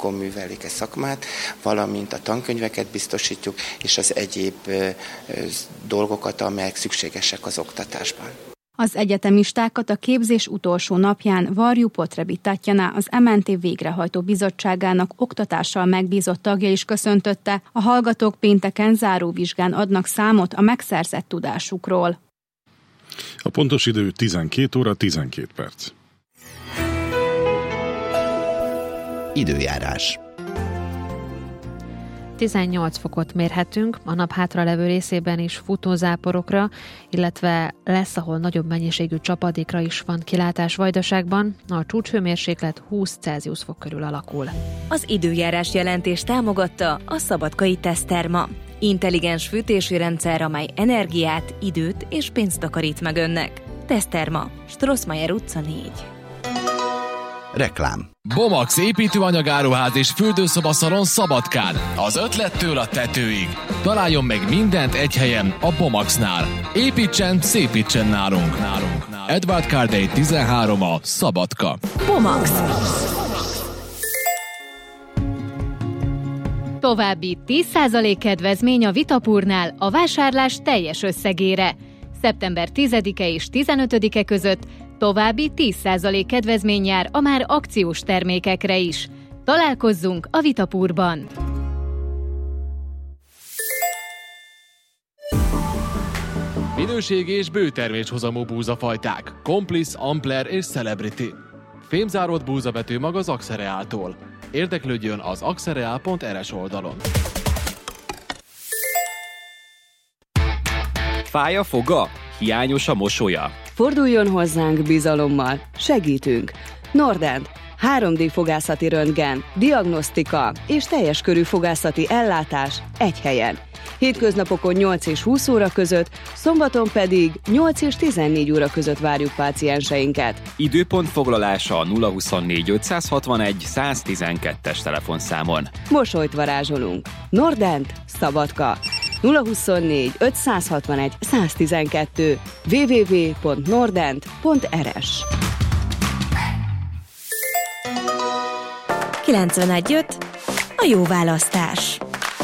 szakon művelik a szakmát, valamint a tankönyveket biztosítjuk, és az egyéb dolgokat, amelyek szükségesek az oktatásban. Az egyetemistákat a képzés utolsó napján Varjú Potrebi Tatjana, az MNT végrehajtó bizottságának oktatással megbízott tagja is köszöntötte. A hallgatók pénteken záróvizsgán adnak számot a megszerzett tudásukról. A pontos idő 12 óra 12 perc. Időjárás. 18 fokot mérhetünk, a nap hátralevő részében is futózáporokra, illetve lesz, ahol nagyobb mennyiségű csapadékra is van kilátás Vajdaságban, a csúcshőmérséklet 20 Celsius fok körül alakul. Az időjárás jelentés támogatta a Szabadkai Teszterma. Intelligens fűtési rendszer, amely energiát, időt és pénzt takarít meg önnek. Teszterma, Strossmayer utca 4. Reklám. Bomax építőanyagáruház és fürdőszobaszalon Szabadkán. Az ötlettől a tetőig. Találjon meg mindent egy helyen a Bomaxnál. Építsen, szépítsen nálunk. Edward Cardey 13 a Szabadka. Bomax. További 10% kedvezmény a Vitapurnál a vásárlás teljes összegére. Szeptember 10-e és 15-e között további 10% kedvezmény jár a már akciós termékekre is. Találkozzunk a Vitapurban! Minőségi és bőterméshozamú búzafajták. Complice, Ampler és Celebrity. Fémzáródott búzabetű mag az Axereáltól. Érdeklődjön az axereal.rs oldalon. Fáj a foga? Hiányos a mosolya? Forduljon hozzánk bizalommal, segítünk. Nordent, 3D fogászati röntgen, diagnosztika és teljes körű fogászati ellátás egy helyen. Hétköznapokon 8 és 20 óra között, szombaton pedig 8 és 14 óra között várjuk pácienseinket. Időpont foglalása 024 561 112-es telefonszámon. Mosolyt varázsolunk. Nordent, Szabadka. 024 561 112 www.nordent.rs 91.5 a jó választás.